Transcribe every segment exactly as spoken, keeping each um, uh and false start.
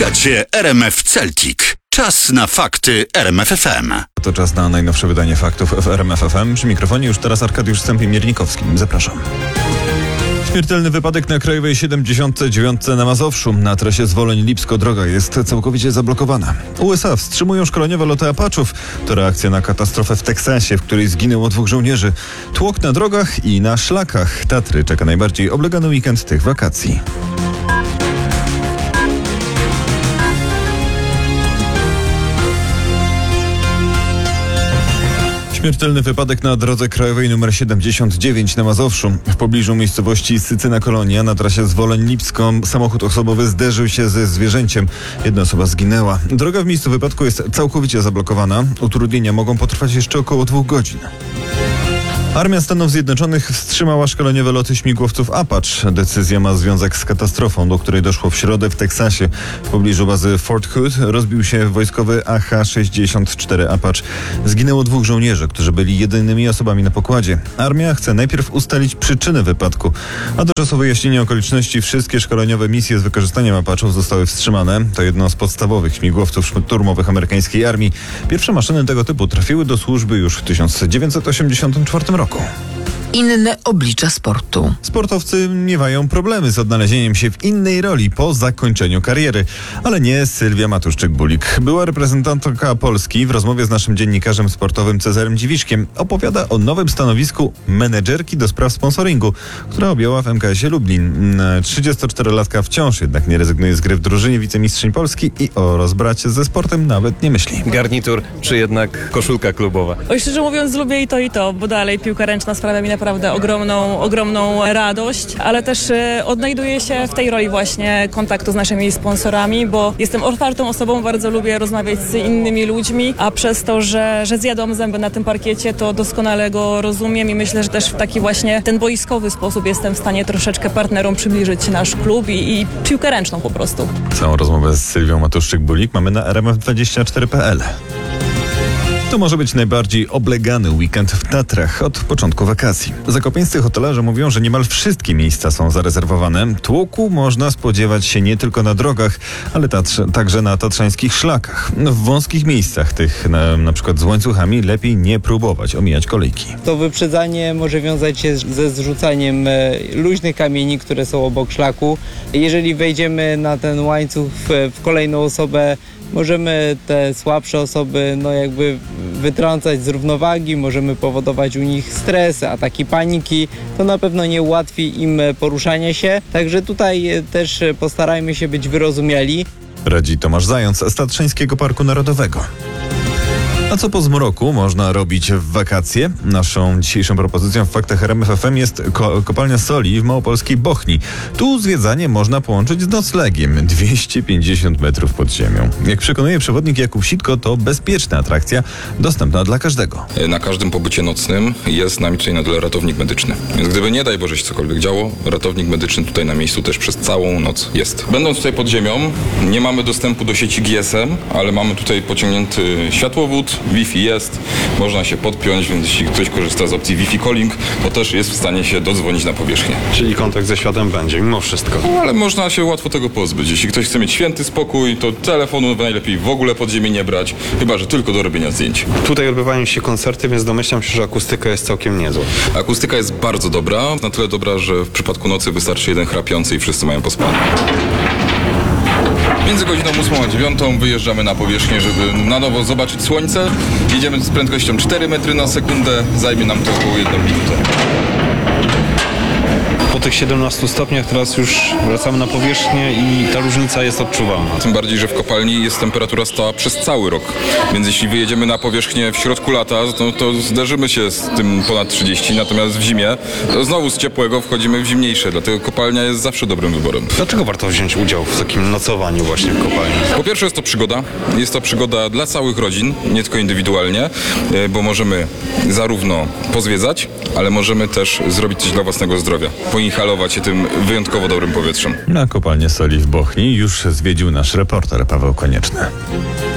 Słuchacie R M F Celtic. Czas na fakty R M F F M. To czas na najnowsze wydanie faktów w R M F F M. Przy mikrofonie już teraz Arkadiusz Stępień-Miernikowski. Zapraszam. Śmiertelny wypadek na Krajowej siedemdziesiąt dziewięć na Mazowszu. Na trasie Zwoleń-Lipsko droga jest całkowicie zablokowana. U S A wstrzymują szkoleniowe loty Apachów. To reakcja na katastrofę w Teksasie, w której zginęło dwóch żołnierzy. Tłok na drogach i na szlakach. Tatry czeka najbardziej oblegany weekend tych wakacji. Śmiertelny wypadek na drodze krajowej nr siedemdziesiąt dziewięć na Mazowszu. W pobliżu miejscowości Sycyna Kolonia na trasie Zwoleń-Lipsko samochód osobowy zderzył się ze zwierzęciem. Jedna osoba zginęła. Droga w miejscu wypadku jest całkowicie zablokowana. Utrudnienia mogą potrwać jeszcze około dwóch godzin. Armia Stanów Zjednoczonych wstrzymała szkoleniowe loty śmigłowców Apache. Decyzja ma związek z katastrofą, do której doszło w środę w Teksasie. W pobliżu bazy Fort Hood rozbił się wojskowy A H sześćdziesiąt cztery Apache. Zginęło dwóch żołnierzy, którzy byli jedynymi osobami na pokładzie. Armia chce najpierw ustalić przyczynę wypadku, a do czasu wyjaśnienia okoliczności wszystkie szkoleniowe misje z wykorzystaniem Apachów zostały wstrzymane. To jedno z podstawowych śmigłowców szturmowych amerykańskiej armii. Pierwsze maszyny tego typu trafiły do służby już w tysiąc dziewięćset osiemdziesiątym czwartym roku. Inne oblicza sportu. Sportowcy miewają problemy z odnalezieniem się w innej roli po zakończeniu kariery, ale nie Sylwia Matuszczyk-Bulik. Była reprezentantka Polski w rozmowie z naszym dziennikarzem sportowym Cezarem Dziwiszkiem opowiada o nowym stanowisku menedżerki do spraw sponsoringu, która objęła w M K S-ie Lublin. trzydziestoczterolatka wciąż jednak nie rezygnuje z gry w drużynie wicemistrzyń Polski i o rozbracie ze sportem nawet nie myśli. Garnitur czy jednak koszulka klubowa? Oj, szczerze mówiąc, lubię i to i to, bo dalej piłka ręczna sprawia mi naprawdę ogromną, ogromną radość, ale też y, odnajduję się w tej roli właśnie kontaktu z naszymi sponsorami, bo jestem otwartą osobą, bardzo lubię rozmawiać z innymi ludźmi, a przez to, że, że zjadłam zęby na tym parkiecie, to doskonale go rozumiem i myślę, że też w taki właśnie ten boiskowy sposób jestem w stanie troszeczkę partnerom przybliżyć nasz klub i, i piłkę ręczną po prostu. Całą rozmowę z Sylwią Matuszczyk-Bulik mamy na R M F dwadzieścia cztery kropka p l. To może być najbardziej oblegany weekend w Tatrach od początku wakacji. Zakopiańscy hotelarze mówią, że niemal wszystkie miejsca są zarezerwowane. Tłoku można spodziewać się nie tylko na drogach, ale tatrze, także na tatrzańskich szlakach. W wąskich miejscach tych, na, na przykład z łańcuchami, lepiej nie próbować omijać kolejki. To wyprzedzanie może wiązać się ze zrzucaniem luźnych kamieni, które są obok szlaku. Jeżeli wejdziemy na ten łańcuch w, w kolejną osobę, możemy te słabsze osoby no jakby wytrącać z równowagi, możemy powodować u nich stres, ataki paniki. To na pewno nie ułatwi im poruszania się. Także tutaj też postarajmy się być wyrozumiali. Radzi Tomasz Zając z Tatrzańskiego Parku Narodowego. A co po zmroku można robić w wakacje? Naszą dzisiejszą propozycją w faktach R M F F M jest ko- kopalnia soli w małopolskiej Bochni. Tu zwiedzanie można połączyć z noclegiem. dwieście pięćdziesiąt metrów pod ziemią. Jak przekonuje przewodnik Jakub Sitko, to bezpieczna atrakcja, dostępna dla każdego. Na każdym pobycie nocnym jest z nami tutaj na dole ratownik medyczny. Więc gdyby nie daj Boże się cokolwiek działo, ratownik medyczny tutaj na miejscu też przez całą noc jest. Będąc tutaj pod ziemią, nie mamy dostępu do sieci G S M, ale mamy tutaj pociągnięty światłowód, Wi-Fi jest, można się podpiąć, więc jeśli ktoś korzysta z opcji Wi-Fi Calling, to też jest w stanie się dodzwonić na powierzchnię. Czyli kontakt ze światem będzie, mimo wszystko. No, ale można się łatwo tego pozbyć. Jeśli ktoś chce mieć święty spokój, to telefonu najlepiej w ogóle pod ziemię nie brać, chyba że tylko do robienia zdjęć. Tutaj odbywają się koncerty, więc domyślam się, że akustyka jest całkiem niezła. Akustyka jest bardzo dobra, na tyle dobra, że w przypadku nocy wystarczy jeden chrapiący i wszyscy mają pospane. Między godziną ósmą a dziewiątą wyjeżdżamy na powierzchnię, żeby na nowo zobaczyć słońce. Jedziemy z prędkością cztery metry na sekundę, zajmie nam to około jedną minutę. Po tych siedemnastu stopniach teraz już wracamy na powierzchnię i ta różnica jest odczuwalna. Tym bardziej, że w kopalni jest temperatura stała przez cały rok, więc jeśli wyjedziemy na powierzchnię w środku lata, to, to zderzymy się z tym ponad trzydzieści, natomiast w zimie to znowu z ciepłego wchodzimy w zimniejsze, dlatego kopalnia jest zawsze dobrym wyborem. Dlaczego warto wziąć udział w takim nocowaniu właśnie w kopalni? Po pierwsze jest to przygoda, jest to przygoda dla całych rodzin, nie tylko indywidualnie, bo możemy zarówno pozwiedzać, ale możemy też zrobić coś dla własnego zdrowia. Poinhalować się tym wyjątkowo dobrym powietrzem. Na kopalnię soli w Bochni już zwiedził nasz reporter Paweł Konieczny.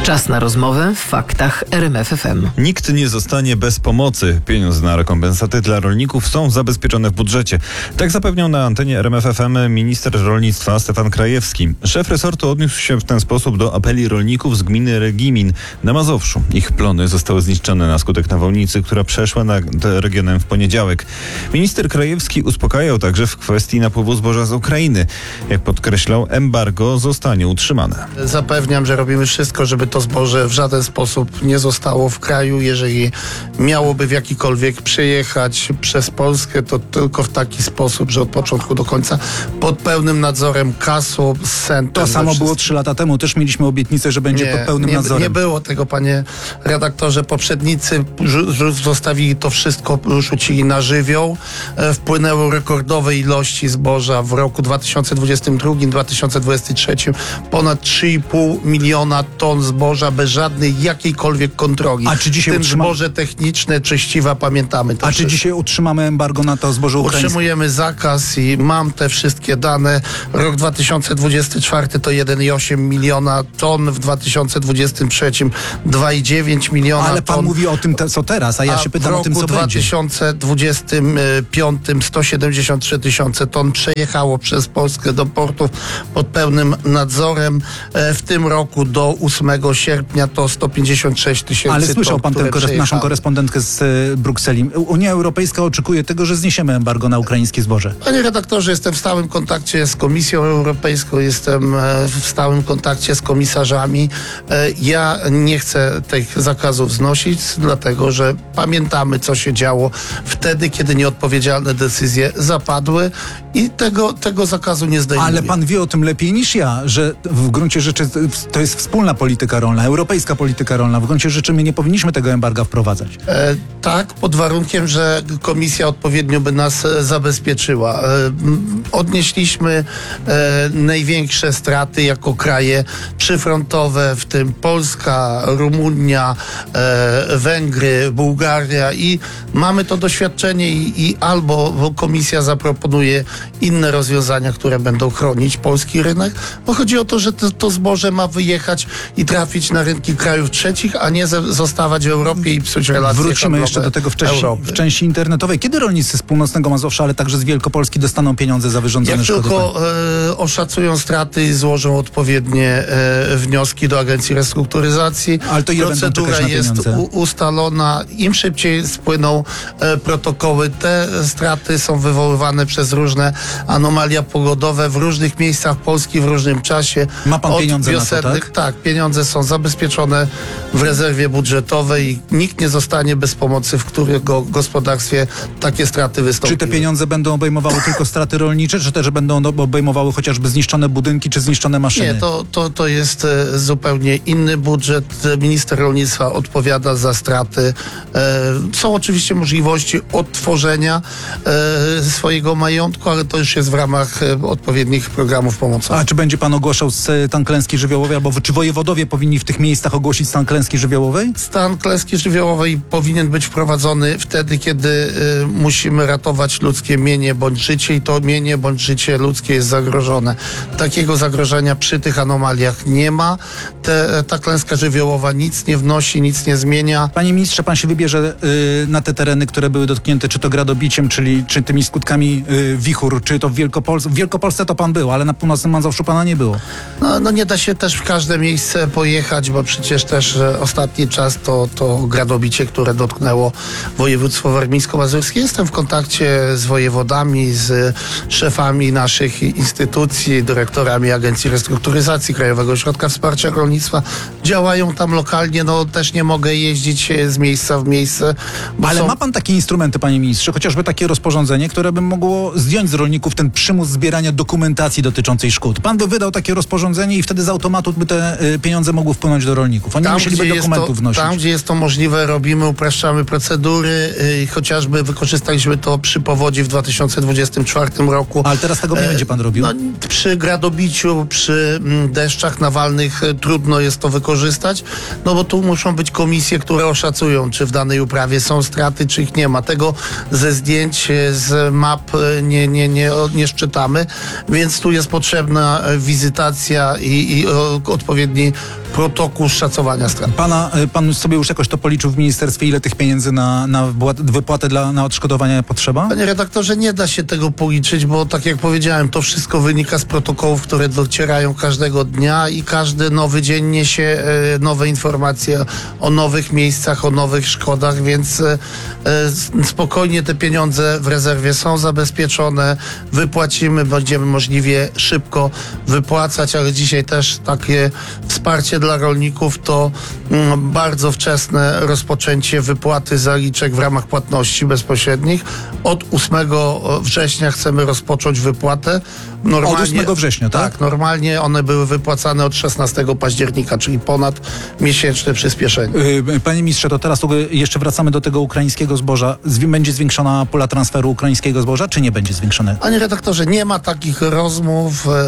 Czas na rozmowę w faktach R M F F M. Nikt nie zostanie bez pomocy. Pieniądze na rekompensaty dla rolników są zabezpieczone w budżecie. Tak zapewniał na antenie R M F F M minister rolnictwa Stefan Krajewski. Szef resortu odniósł się w ten sposób do apeli rolników z gminy Regimin na Mazowszu. Ich plony zostały zniszczone na skutek nawałnicy, która przeszła nad regionem w poniedziałek. Minister Krajewski uspokajał także w kwestii napływu zboża z Ukrainy. Jak podkreślał, embargo zostanie utrzymane. Zapewniam, że robimy wszystko, żeby to zboże w żaden sposób nie zostało w kraju. Jeżeli miałoby w jakikolwiek przejechać przez Polskę, to tylko w taki sposób, że od początku do końca pod pełnym nadzorem K A S U, Sentem. To samo było trzy lata temu. Też mieliśmy obietnicę, że będzie nie, pod pełnym nie, nadzorem. Nie było tego, panie redaktorze. Poprzednicy zostawili to wszystko, rzucili na żywioł. E, wpłynęły rekordowe ilości zboża w roku dwa tysiące dwudziestym drugim dwa tysiące dwudziestym trzecim. Ponad trzy i pół miliona ton zboża bez żadnej jakiejkolwiek kontroli. A czy dzisiaj w tym utrzyma... zboże techniczne, czyściwa, pamiętamy to A wszystko. czy dzisiaj utrzymamy embargo na to zboże ukraińskie? Utrzymujemy zakaz i mam te wszystkie dane. Rok dwa tysiące dwudziesty czwarty to jeden i osiem miliona ton, w dwa tysiące dwudziestym trzecim dwa i dziewięć miliona Ale pan ton. mówi o tym, te, co teraz, a ja się pytam w o tym, co roku będzie. dwa tysiące dwudziestym piątym sto siedemdziesiąt trzy tysiące ton przejechało przez Polskę do portów pod pełnym nadzorem. W tym roku do ósmego sierpnia to sto pięćdziesiąt sześć tysięcy Ale ton, słyszał pan które tę naszą przejechały. korespondentkę z y, Brukseli. Unia Europejska oczekuje tego, że zniesiemy embargo na ukraińskie zboże. Panie redaktorze, jestem w stałym kontakcie z Komisją Europejską, jestem e, w stałym kontakcie z komisarzami. E, Ja nie chcę tych zakazów znosić, dlatego że pamiętamy, co się działo wtedy, kiedy nieodpowiedzialne decyzje zapadły i tego, tego zakazu nie zdejmuję. Ale pan wie o tym lepiej niż ja, że w gruncie rzeczy to jest wspólna polityka rolna, europejska polityka rolna. W gruncie rzeczy my nie powinniśmy tego embarga wprowadzać. E, tak, pod warunkiem, że komisja odpowiednio by nas e, zabezpieczyła. E, m, odnieśliśmy e, największe straty jako kraje przyfrontowe, w tym Polska, Rumunia, e, Węgry, Bułgaria i mamy to doświadczenie i, i albo komisja zaproponuje inne rozwiązania, które będą chronić polski rynek, bo chodzi o to, że to, to zboże ma wyjechać i trafić na rynki krajów trzecich, a nie ze, zostawać w Europie i psuć relacje Wrócimy handlowe jeszcze do tego w części, Europy. w części internetowej. Kiedy rolnicy z północnego Mazowsza, ale także z Wielkopolski dostaną pieniądze za wyrządzone Jak szkody? tylko e, oszacują straty i złożą odpowiednie e, wnioski do Agencji Restrukturyzacji, Ale to ile będą procedura czekać na jest pieniądze? u, ustalona. Im szybciej spłyną e, protokoły, te straty są wywoływane przez różne anomalia pogodowe w różnych miejscach Polski w różnym czasie. Ma pan Od pieniądze na to, wiosennych, tak? Tak, pieniądze są zabezpieczone w rezerwie budżetowej i nikt nie zostanie bez pomocy, w którego gospodarstwie takie straty Czy wystąpiły. te pieniądze będą obejmowały tylko straty rolnicze, czy też będą obejmowały chociażby zniszczone budynki, czy zniszczone maszyny? Nie, to, to, to jest e, zupełnie inny budżet. Minister rolnictwa odpowiada za straty. E, są oczywiście możliwości odtworzenia e, swojego majątku, ale to już jest w ramach e, odpowiednich programów pomocowych. A czy będzie pan ogłaszał stan klęski żywiołowej, albo czy wojewodowie powinni w tych miejscach ogłosić stan klęski żywiołowej? Stan klęski żywiołowej powinien być wprowadzony wtedy, kiedy y, musimy ratować ludzkie mienie bądź życie i to mienie bądź życie ludzkie jest zagrożone. Takiego zagrożenia przy tych anomaliach nie ma. Te, ta klęska żywiołowa nic nie wnosi, nic nie zmienia. Panie ministrze, pan się wybierze y, na te tereny, które były dotknięte, czy to gradobiciem, czyli czy tymi skutkami y, wichur, czy to w Wielkopolsce. W Wielkopolsce to pan był, ale na północnym Mazowszu pana nie było. No, no nie da się też w każde miejsce pojechać, bo przecież też e, ostatni czas to, to gradobicie, które dotknęło województwo warmińsko-mazurskie. Jestem w kontakcie z wojewodami, z szefami naszych instytucji, dyrektorami Agencji Restrukturyzacji, Krajowego Ośrodka Wsparcia Rolnictwa. Działają tam lokalnie, no też nie mogę jeździć e, z miejsca w miejsce. Bo Ale są... ma pan takie instrumenty, panie ministrze, chociażby takie rozporządzenie, które by mogło zdjąć z rolników ten przymus zbierania dokumentacji dotyczącej szkód. Pan by wydał takie rozporządzenie i wtedy z automatu by te y, pieniądze mogły wpłynąć do rolników. Oni nie musieliby gdzie dokumentów jest to, wnosić. Tam, gdzie jest to możliwe, robimy, upraszczamy procedury. Yy, chociażby wykorzystaliśmy to przy powodzi w dwa tysiące dwudziestym czwartym roku. Ale teraz tego nie E, będzie pan robił? No, przy gradobiciu, przy mm, deszczach nawalnych e, trudno jest to wykorzystać, no bo tu muszą być komisje, które oszacują, czy w danej uprawie są straty, czy ich nie ma. Tego ze zdjęć, e, z map e, nie, nie, nie, nie szczytamy, więc tu jest potrzebna e, wizytacja i, i o, odpowiedni protokół szacowania strat. Pana, y, pan sobie już jakoś to policzył w ministerstwie, ile tych pieniędzy na, na wypłat- wypłatę dla, na odszkodowania potrzeba? Panie redaktorze, nie da się tego policzyć, bo tak jak powiedziałem, to wszystko wynika z protokołów, które docierają każdego dnia i każdy nowy dzień niesie e, nowe informacje o nowych miejscach, o nowych szkodach, więc e, e, spokojnie te pieniądze w rezerwie są zabezpieczone, wypłacimy, będziemy możliwie szybko wypłacać, ale dzisiaj też takie wsparcie dla rolników to mm, bardzo wczesne rozpoczęcie wypłaty zaliczek w ramach płatności bezpośrednich. Od ósmego września chcemy rozpocząć wypłatę. Normalnie, Od ósmego września, tak? Tak, normalnie one były wypłacane od szesnastego października, czyli ponad miesięczne przyspieszenie. Y, Panie ministrze, to teraz jeszcze wracamy do tego ukraińskiego zboża. Zwi- Będzie zwiększona pula transferu ukraińskiego zboża, czy nie będzie zwiększone? Panie redaktorze, nie ma takich rozmów. E,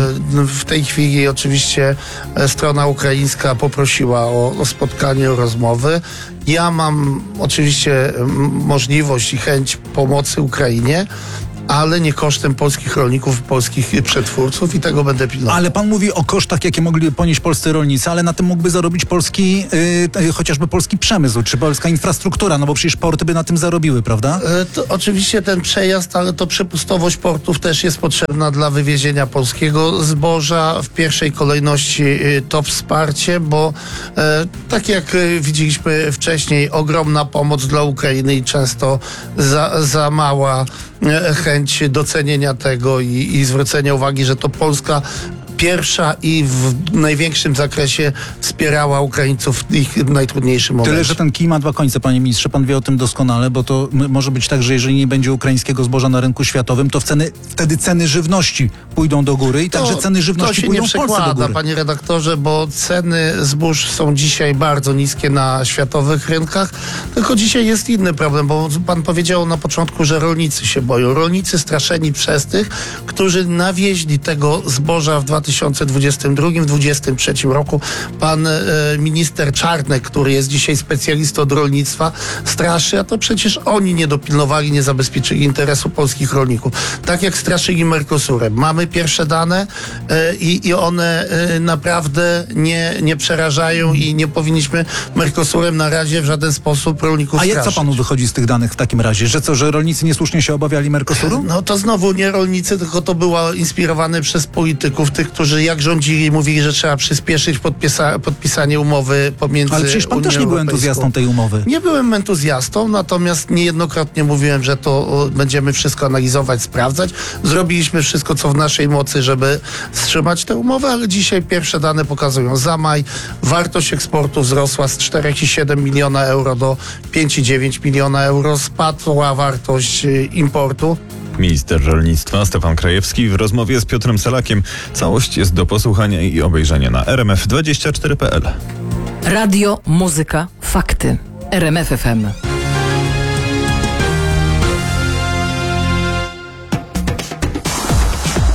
W tej chwili oczywiście e, strona ukraińska poprosiła o, o spotkanie, o rozmowy. Ja mam oczywiście m, możliwość i chęć pomocy Ukrainie, ale nie kosztem polskich rolników, polskich przetwórców i tego będę pilnował. Ale pan mówi o kosztach, jakie mogliby ponieść polscy rolnicy, ale na tym mógłby zarobić polski, y, chociażby polski przemysł, czy polska infrastruktura, no bo przecież porty by na tym zarobiły, prawda? E, To oczywiście ten przejazd, ale to przepustowość portów też jest potrzebna dla wywiezienia polskiego zboża. W pierwszej kolejności e, to wsparcie, bo e, tak jak e, widzieliśmy wcześniej, ogromna pomoc dla Ukrainy i często za, za mała e, chęć docenienia tego i, i zwrócenia uwagi, że to Polska pierwsza i w największym zakresie wspierała Ukraińców w ich najtrudniejszym momencie. Tyle, że ten kij ma dwa końce, panie ministrze, pan wie o tym doskonale, bo to m- może być tak, że jeżeli nie będzie ukraińskiego zboża na rynku światowym, to w ceny, wtedy ceny żywności pójdą do góry i także ceny żywności to się pójdą nie w Polsce do przekłada, góry. panie redaktorze, bo ceny zbóż są dzisiaj bardzo niskie na światowych rynkach, tylko dzisiaj jest inny problem, bo pan powiedział na początku, że rolnicy się boją. Rolnicy straszeni przez tych, którzy nawieźli tego zboża w dwa tysiące dwudziestym drugim, dwa tysiące dwudziestym trzecim roku. Pan e, minister Czarnek, który jest dzisiaj specjalistą od rolnictwa, straszy, a to przecież oni nie dopilnowali, nie zabezpieczyli interesu polskich rolników. Tak jak straszyli Mercosurem. Mamy pierwsze dane e, i, i one e, naprawdę nie, nie przerażają i nie powinniśmy Mercosurem na razie w żaden sposób rolników A jak co straszyć. panu wychodzi z tych danych w takim razie? Że co, że rolnicy niesłusznie się obawiali Mercosuru? No to znowu nie rolnicy, tylko to było inspirowane przez polityków, tych, którzy jak rządzili, mówili, że trzeba przyspieszyć podpisa- podpisanie umowy pomiędzy Ale przecież pan Unią też nie był Europejską. entuzjastą tej umowy. Nie byłem entuzjastą, natomiast niejednokrotnie mówiłem, że to o, będziemy wszystko analizować, sprawdzać. Zrobiliśmy wszystko, co w naszej mocy, żeby wstrzymać tę umowę, ale dzisiaj pierwsze dane pokazują za maj. Wartość eksportu wzrosła z cztery i siedem miliona euro do pięć i dziewięć miliona euro. Spadła wartość y, importu. Minister rolnictwa Stefan Krajewski w rozmowie z Piotrem Salakiem. Całość jest do posłuchania i obejrzenia na r m f dwadzieścia cztery kropka p l. Radio, muzyka, fakty. R M F F M.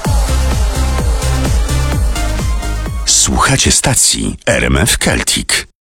Słuchacie stacji R M F Celtic.